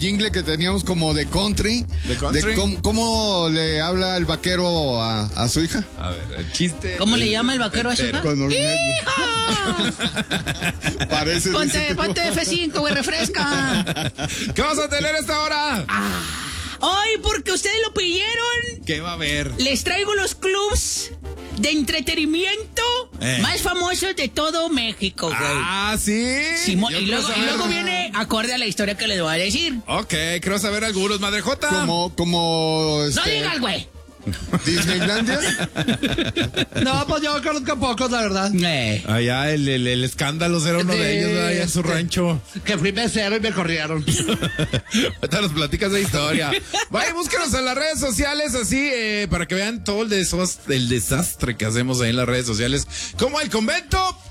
jingle que teníamos como de country. ¿De country? ¿Cómo le habla el vaquero a su hija? A ver, el chiste. ¿Cómo le llama el vaquero a su hija? ¡Hija! Parece. Ponte F5, güey, refresca. ¿Qué vas a tener a esta hora? Hoy, porque ustedes lo pidieron, ¿Qué va a haber? les traigo los clubs de entretenimiento más famosos de todo México, güey. Ah, sí. Simón, Yo y quiero luego saber. viene acorde a la historia que les voy a decir. Ok, quiero saber algunos, Madre Jota. Como No digas, güey. Disneylandia. No, pues yo conozco pocos, la verdad. Allá el escándalo era uno de ellos, ¿verdad? Allá en su rancho. Que fui mesero y me corrieron. Ahorita nos platicas de historia. Vaya, búsquenos en las redes sociales así, para que vean todo el desastre que hacemos ahí en las redes sociales. Como El Convento